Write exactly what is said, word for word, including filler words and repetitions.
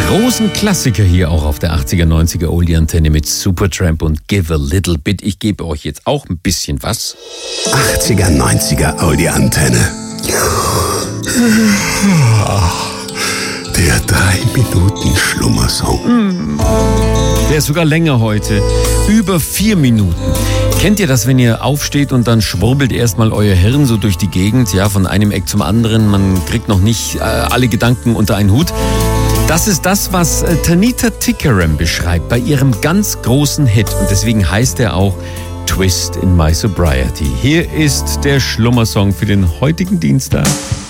großen Klassiker hier auch auf der achtziger, neunziger Oldie-Antenne mit Supertramp und Give a Little Bit. Ich gebe euch jetzt auch ein bisschen was. achtziger, neunziger Oldie-Antenne. Der drei Minuten Schlummersong. Der ist sogar länger heute. Über vier Minuten. Kennt ihr das, wenn ihr aufsteht und dann schwurbelt erstmal euer Hirn so durch die Gegend, ja, von einem Eck zum anderen. Man kriegt noch nicht äh, alle Gedanken unter einen Hut. Das ist das, was äh, Tanita Tikaram beschreibt bei ihrem ganz großen Hit. Und deswegen heißt er auch Twist in My Sobriety. Hier ist der Schlummersong für den heutigen Dienstag.